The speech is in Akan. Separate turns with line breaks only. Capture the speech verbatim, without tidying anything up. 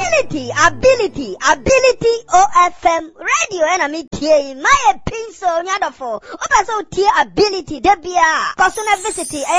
ability, ability, ability O F M radio and I'm here. My pencil, nyadofo. Opa so tea ability, debia. Personal visit.